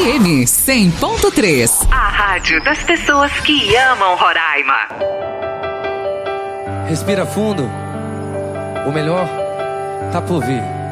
FM 100.3. A rádio das pessoas que amam Roraima. Respira fundo. O melhor tá por vir.